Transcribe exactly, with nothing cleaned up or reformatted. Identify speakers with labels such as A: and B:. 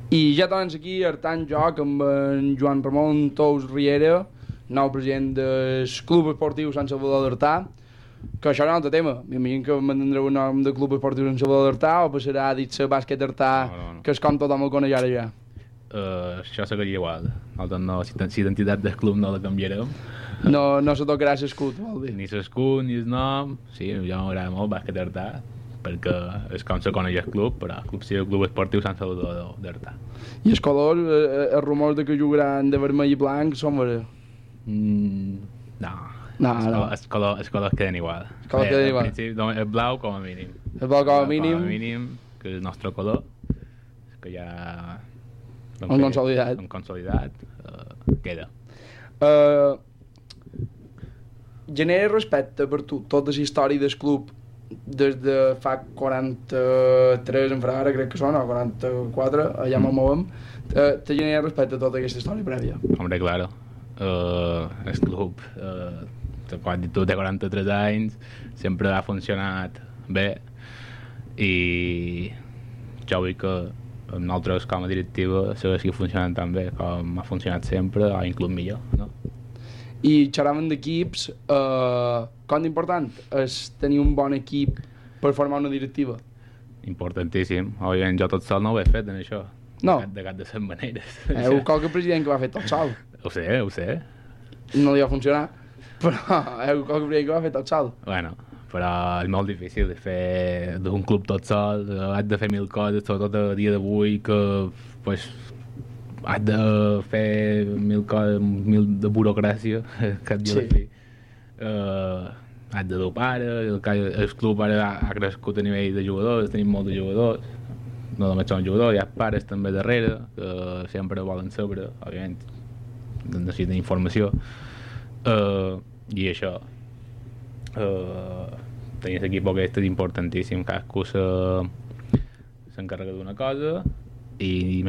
A: I ja tornem aquí, Artant Joc, amb en Joan Ramon Tous Riera, nou president del Club Esportiu Sant Salvador d'Artà, que això és un altre tema. M'imagino que mantindreu el nom de Club Esportiu Sant Salvador d'Artà o passarà a dir-se Bàsquet Artà, no, no, no. Que és com tothom el coneix ara ja.
B: Uh, això seguiria igual. Nosaltres no, si l'identitat del club no la canviarem.
A: No, no se tocarà l'escut, vol dir.
B: Ni l'escut, ni el nom. Sí, ja m'agrada molt Bàsquet Artà, perquè és com se coneix el club, però el club sí, el Club Esportiu Sant Salvador d'Artà.
A: I els colors, eh, els rumors de que jugaran de vermell i blanc són veres?
B: Mm, no.
A: No,
B: els,
A: no.
B: Els, colors, els colors queden igual.
A: Els colors queden igual.
B: El blau com a mínim.
A: El blau com a mínim.
B: Com a mínim, que és el nostre color, que ja...
A: Un sé, consolidat.
B: Un consolidat, uh, queda.
A: Uh, genera respecte per tu tota la història del club des de fa quaranta-tres en farà ara, crec que són, o quaranta-quatre, allà mm. movem. Uh, te genera respecte a tota aquesta història prèvia?
B: Hombre, claro. Uh, el club uh, quan tu té quaranta-tres anys sempre ha funcionat bé i jo vull que nosaltres com a directiva segueixi funcionant tan bé com ha funcionat sempre o inclús millor, no?
A: I xerraven d'equips, eh, com d'important és tenir un bon equip per formar una directiva?
B: Importantíssim. Òbviament jo tot sol no ho he fet en això.
A: No.
B: De cap de les maneres.
A: Heu qualque president que va fer tot sol.
B: Ho sé, ho sé.
A: No li va funcionar, però heu qualque president que va fer tot sol.
B: Bueno, però és molt difícil de fer d'un club tot sol, has de fer mil coses, sobretot a dia d'avui, que pues, has de fer mil coses, mil de burocràcia, cap dia sí. de fi. Uh, has de dur pare, el, el club ara ha, ha crescut a nivell de jugadors, tenim molts de jugadors, no només són jugadors, hi ha pares també darrere, que sempre volen saber, òbviament, necessiten informació, uh, i això. Uh, tenir l'equip aquest és importantíssim, cadascú s'encarrega d'una cosa i